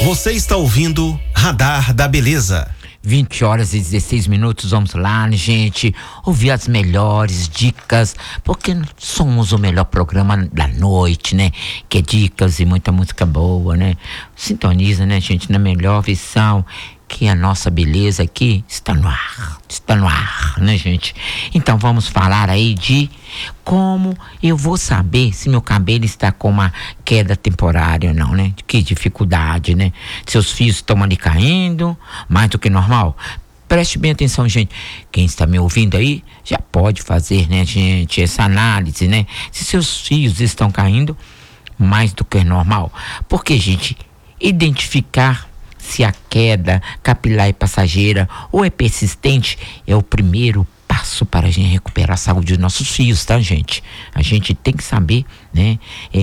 Você está ouvindo Radar da Beleza. 20 horas e 16 minutos, vamos lá, gente, ouvir as melhores dicas, porque somos o melhor programa da noite, né? Que é dicas e muita música boa, né? Sintoniza, né, gente, na melhor versão, que a nossa beleza aqui está no ar, né, gente? Então vamos falar aí de como eu vou saber se meu cabelo está com uma queda temporária ou não, né? Que dificuldade, né? Seus fios estão ali caindo mais do que normal. Preste bem atenção, gente. Quem está me ouvindo aí já pode fazer, né, gente, essa análise, né? Se seus fios estão caindo mais do que normal. Porque, gente, identificar se a queda capilar é passageira ou é persistente é o primeiro passo para a gente recuperar a saúde dos nossos fios, tá, gente? A gente tem que saber, né,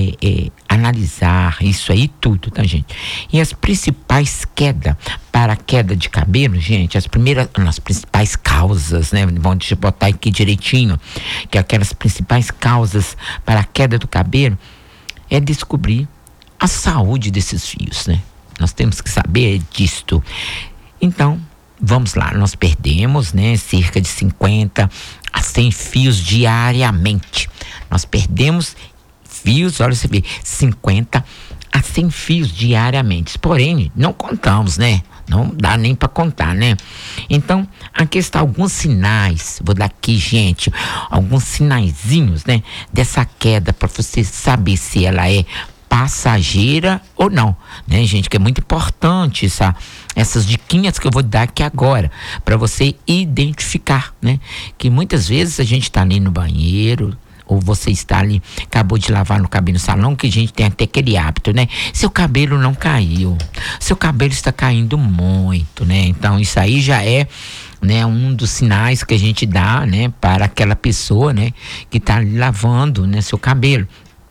analisar isso aí tudo, tá, gente? E as principais quedas para a queda de cabelo, gente, as principais causas, né? Deixa eu botar aqui direitinho, que aquelas principais causas para a queda do cabelo é descobrir a saúde desses fios, né? Nós temos que saber disto. Então, vamos lá, nós perdemos, né, cerca de 50 a 100 fios diariamente. Nós perdemos fios, olha você vê, 50 a 100 fios diariamente. Porém, não contamos, né? Não dá nem para contar, né? Então, aqui está alguns sinais, vou dar aqui, gente, alguns sinaizinhos, né, dessa queda para você saber se ela é passageira ou não, né, gente, que é muito importante essas diquinhas que eu vou dar aqui agora, para você identificar, né, que muitas vezes a gente está ali no banheiro, ou você está ali, acabou de lavar no cabelo no salão, que a gente tem até aquele hábito, né, seu cabelo não caiu, seu cabelo está caindo muito, né, então isso aí já é, né, um dos sinais que a gente dá, né, para aquela pessoa, né, que está ali lavando, né, seu cabelo.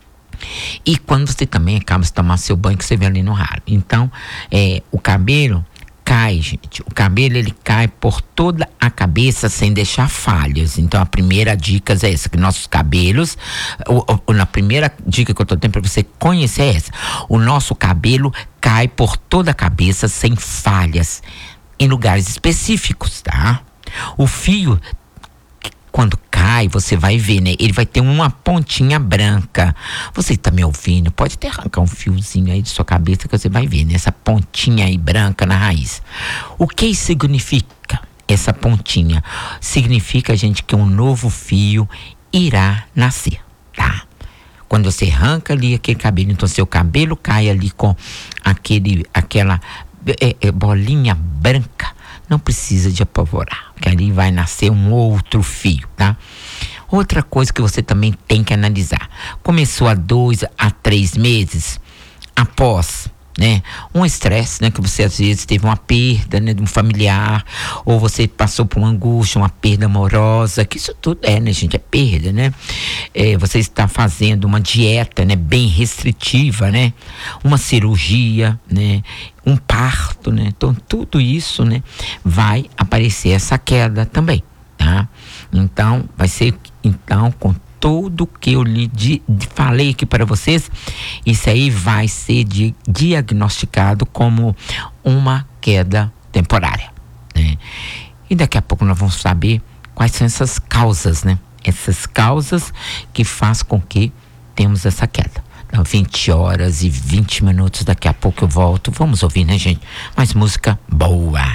E quando você também acaba de tomar seu banho, que você vê ali no ralo. Então, o cabelo cai, gente. O cabelo, ele cai por toda a cabeça sem deixar falhas. Então, a primeira dica é essa, que nossos cabelos, na primeira dica que eu tô tendo para você conhecer é essa. O nosso cabelo cai por toda a cabeça sem falhas, em lugares específicos, tá? O fio, quando cai, você vai ver, né? Ele vai ter uma pontinha branca. Você tá me ouvindo? Pode até arrancar um fiozinho aí de sua cabeça que você vai ver, né? Essa pontinha aí branca na raiz. O que significa essa pontinha? Significa, gente, que um novo fio irá nascer, tá? Quando você arranca ali aquele cabelo, então seu cabelo cai ali com aquela bolinha branca. Não precisa de apavorar, que ali vai nascer um outro fio, tá? Outra coisa que você também tem que analisar. Começou há 2 a 3 meses após, né, um estresse, né, que você às vezes teve uma perda, né, de um familiar, ou você passou por uma angústia, uma perda amorosa, que isso tudo né, gente, é perda, né? Você está fazendo uma dieta, né, bem restritiva, né? Uma cirurgia, né? Um parto, né? Então, tudo isso, né, vai aparecer essa queda também, tá? Então, vai ser, então, com tudo que eu lhe falei aqui para vocês, isso aí vai ser diagnosticado como uma queda temporária, né? E daqui a pouco nós vamos saber quais são essas causas, né? Essas causas que faz com que temos essa queda. Então, 20 horas e 20 minutos, daqui a pouco eu volto. Vamos ouvir, né, gente? Mais música boa.